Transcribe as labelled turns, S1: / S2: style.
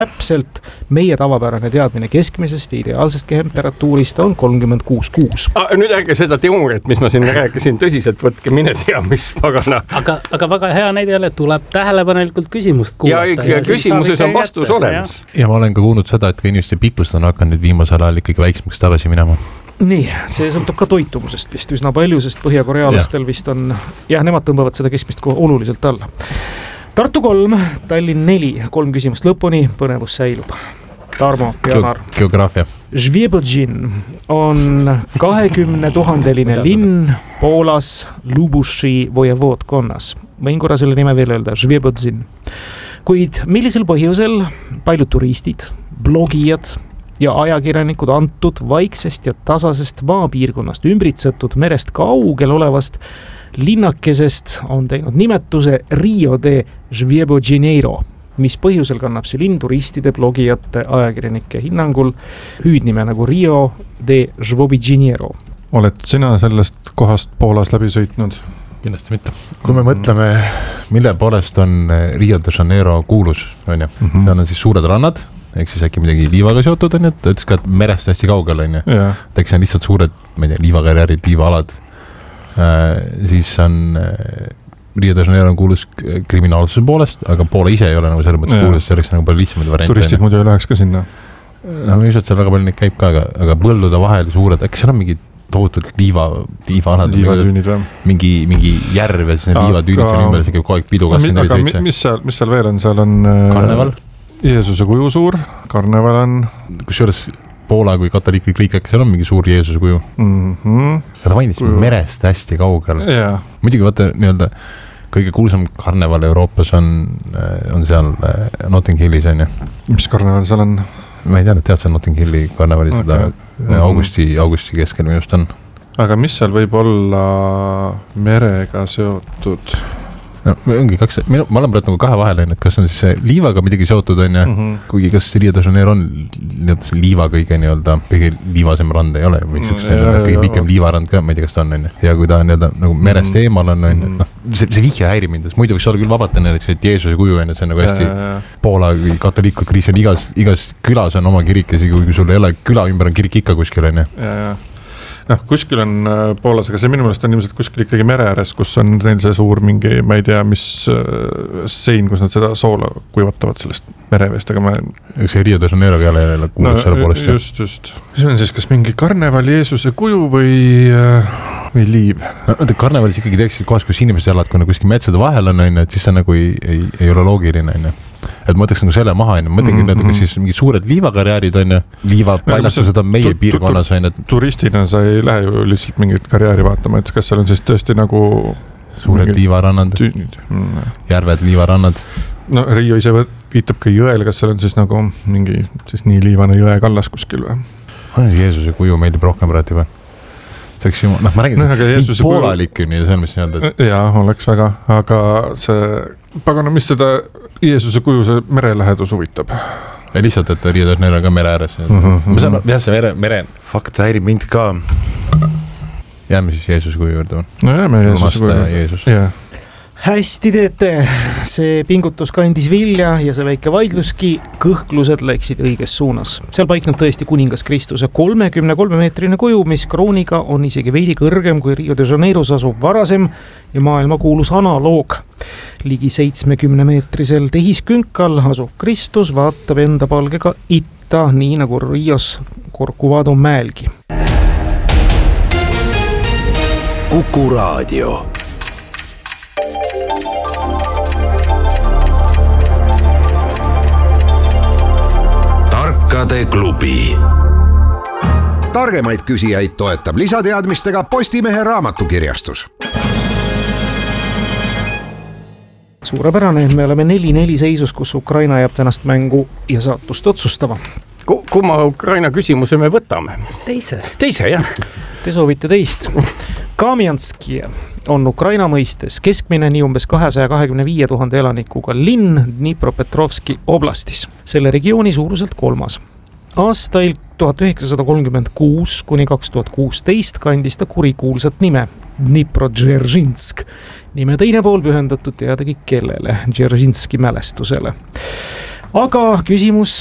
S1: täpselt meie tavapärane teadmine keskmisest ja ideaalsest temperatuurist on 36,6.
S2: Nüüd ärge seda teooriat, mis ma siin rääkisin, tõsiselt võtke, mine tea, mis pagana.
S3: Aga väga hea näide jälle, tuleb tähelepanelikult küsimust kuulata.
S2: Ja küsimuses on vastus olemas.
S4: Ja ma olen ka kuulnud seda, et ka inimeste pippust on hakanud viimasel ajal ikkagi väiksemaks tagasi minema.
S1: Nii, see sõltub ka toitumusest vist üsna palju, sest põhjakorealastel vist on, nemad tõmbavad seda keskmist oluliselt alla. Tartu 3, Tallinn 4, 3 küsimust lõpuni, põnevus säilub. Tarmo, Janar.
S4: Geograafia.
S1: Žviebodžin on 20 000-line linn Poolas Lubuši vojevodkonnas. Võin korra selle nime veel öelda, Žviebodžin. Kuid millisel põhjusel paljud turistid, blogijad ja ajakirjanikud antud vaiksest ja tasasest maapiirkonnast ümbritsetud merest kaugel olevast linnakesest on teinud nimetuse Rio de Žviebodžineiro, mis põhjusel kannab see linn turistide, blogijate, ajakirjanike hinnangul hüüdnime nagu Rio de Žviebodžineiro.
S5: Oled sina sellest kohast Poolas läbi sõitnud?
S4: Kindlasti mitte. Kui me mõtleme, mille poolest on Rio de Janeiro kuulus, on ju? Seal on siis suured rannad, ehk siis äkki midagi liivaga seotud, on ju? Ta ütles ka, et merest hästi kaugel, on ju? Eks see on lihtsalt suured, ma ei tea, liivakarjäärid, liivaalad. Siis on Rio de Janeiro on kuulus kriminaalsuse poolest, aga Poola ise ei ole nagu selles mõttes kuulus, selleks nagu palju lihtsamaid variante.
S5: Turistid muidu ei läheks ka sinna?
S4: No ma usun, et seal väga palju neid käib ka, aga põldude vahel suured, äkki seal on mingi tohutult liivaalad, mingi järv ja siis need liivatüülid seal ümber, see käib kogu aeg pidu 24/7.
S5: Mis seal veel on? Seal on
S4: Karneval.
S5: Jeesuse kuju suur, karneval on.
S4: Kusjuures Poola kui katoliiklik riik, äkki seal on mingi suur Jeesuse kuju. Ja ta mainis merest hästi kaugel. Muidugi vaata nii-öelda kõige kuulsam karneval Euroopas on seal Notting Hillis, on ju.
S5: Mis karneval seal on?
S4: Ma ei tea, et tead seal Notting Hilli karnevali seda augusti keskel minust on.
S5: Aga mis seal võib olla merega seotud?
S4: No, ongi ma olen praegu nagu kahe vahel, et kas on siis see liivaga midagi seotud, on ja kuigi kas Rio de Janeiro on see liiva kõige liivasem rand ei ole, kõige pikem liivarand ka, ma ei tea, kas ta on, ja kui ta on nagu merest eemal on, see vihje häiri mind, muidu võiks olla küll vabata, et Jeesuse kuju on, see on nagu hästi Poola katoliiklik kriis on igas külas on oma kirik, ja kui sul ei ole küla ümber on kirik ikka kuskil, on
S5: kuskil on Poolas, aga see minu meelest on ilmselt kuskil ikkagi mere ääres, kus on neil see suur mingi, ma ei tea, mis sein, kus nad seda soola kuivatavad sellest mereveest, aga
S4: see Rio de Janeiro jälle kuulus selle poolest.
S5: Just. See on siis kas mingi karneval Jeesuse kuju või liiv?
S4: Karnevalis ikkagi teeksid kohas, kus inimesed elad, kui kuskil metsade vahel on, et siis see nagu ei ole loogiline, on. Et ma mõtleks nagu selle maha, on. Mõtlengi, kas siis mingi suured liivakarjäärid on, liivapallastused on meie piirkonnas, on.
S5: Turistina sa ei lähe ju lihtsalt mingit karjääri vaatama, et kas seal on siis tõesti nagu
S4: suured liivarannad, järved, liivarannad.
S5: No Rio ise viitab ka jõel, kas seal on siis nagu mingi siis nii liivane jõe kallas kuskil või?
S4: On see Jeesuse kuju meeldib rohkem praegu või? Ma räägin, see poolalik on ja see on, mis nii-öelda.
S5: Jaa, oleks väga, aga see pagana, mis seda Jeesuse kuju see merelähedus huvitab?
S4: Ja lihtsalt, et Rio de Janeiro on ka mere ääres. Ma saan, jah, see mere fakt häirib mind ka. Jääme siis Jeesuse kuju juurde.
S5: No jääme Jeesuse kuju.
S1: Hästi teete, see pingutus kandis vilja ja see väike vaidluski, kõhklused läksid õiges suunas. Seal paikneb tõesti kuningas Kristuse 33-meetrine kuju, mis krooniga on isegi veidi kõrgem kui Rio de Janeiros asub varasem ja maailma kuulus analoog. Ligi 70-meetrisel tehiskünkal asuv Kristus vaatab enda palgega itta, nii nagu Rios Corcovado mäelgi.
S6: Kuku Raadio. Tarkade klubi. Targemaid küsijaid toetab lisateadmistega Postimehe raamatukirjastus.
S1: Suurepärane, me oleme 4-4 seisus, kus Ukraina jääb tänast mängu ja saatust otsustama.
S2: Kumma Ukraina küsimuse me võtame? Teise, jah.
S1: Te soovite teist. Kamjanski on Ukraina mõistes keskmine nii umbes 225 000 elanikuga linn Dnipropetrovski oblastis. Selle regiooni suuruselt 3. Aastail 1936 kuni 2016 kandis ta kurikuulsat nime Dniprodzeržinsk. Nime teine pool pühendatud teadagi kellele, Dzeržinski mälestusele. aga küsimus